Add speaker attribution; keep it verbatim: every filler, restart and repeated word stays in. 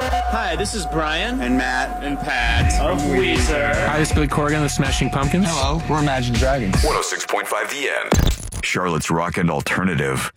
Speaker 1: Hi, this is Brian.
Speaker 2: And Matt.
Speaker 1: And Pat. Of Weezer.
Speaker 3: Hi, this is Billy Corgan of the Smashing Pumpkins.
Speaker 4: Hello, we're Imagine Dragons.
Speaker 5: one oh six point five The End. Charlotte's Rock and Alternative.